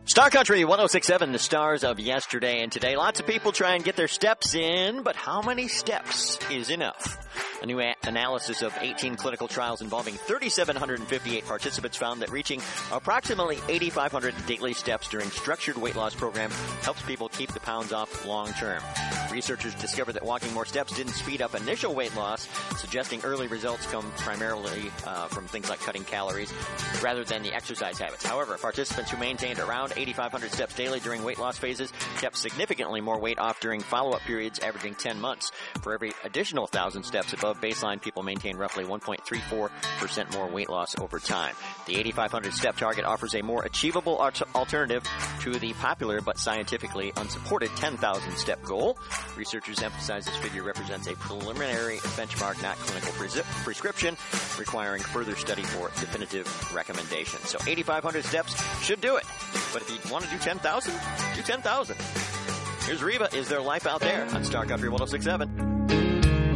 Star Country 106.7, the stars of yesterday and today. Lots of people try and get their steps in, but how many steps is enough? A new analysis of 18 clinical trials involving 3,758 participants found that reaching approximately 8,500 daily steps during structured weight loss program helps people keep the pounds off long term. Researchers discovered that walking more steps didn't speed up initial weight loss, suggesting early results come primarily from things like cutting calories rather than the exercise habits. However, participants who maintained around 8,500 steps daily during weight loss phases kept significantly more weight off during follow-up periods, averaging 10 months. For every additional 1,000 steps above baseline, people maintain roughly 1.34% more weight loss over time. The 8,500 step target offers a more achievable alternative to the popular but scientifically unsupported 10,000 step goal. Researchers emphasize this figure represents a preliminary benchmark, not clinical prescription, requiring further study for definitive recommendations. So 8,500 steps should do it. But if you want to do 10,000, do 10,000. Here's Reba, Is There Life Out There on Star Country 106.7.